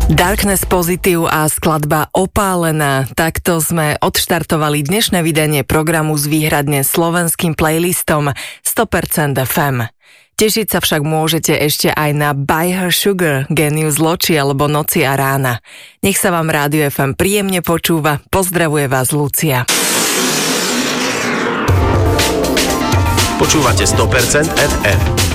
Darkness Positive a skladba Opálená. Takto sme odštartovali dnešné vydanie programu s výhradne slovenským playlistom 100% FM. Tešiť sa však môžete ešte aj na Buy Her Sugar, Genius Loci alebo Noci a rána. Nech sa vám Rádio FM príjemne počúva. Pozdravuje vás Lucia. Počúvate 100% FM.